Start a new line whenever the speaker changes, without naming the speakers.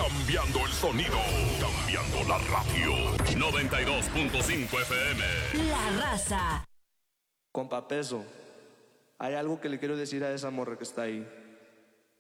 Cambiando el sonido, cambiando la radio. 92.5 FM.
La Raza.
Compa Peso, hay algo que le quiero decir a esa morra que está ahí.